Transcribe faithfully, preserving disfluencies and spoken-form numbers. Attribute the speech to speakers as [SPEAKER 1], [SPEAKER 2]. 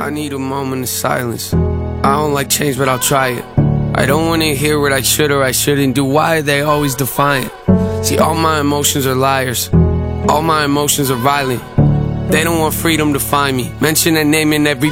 [SPEAKER 1] I need a moment of silence. I don't like change, but I'll try it. I don't wanna hear what I should or I shouldn't do. Why are they always defiant? See, all my emotions are liars. All my emotions are violent. They don't want freedom to find me. Mention a name in every